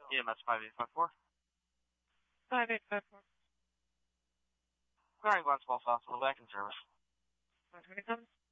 EMS 5854. 5854. Clearing Glens Falls Hospital, back in service. 127.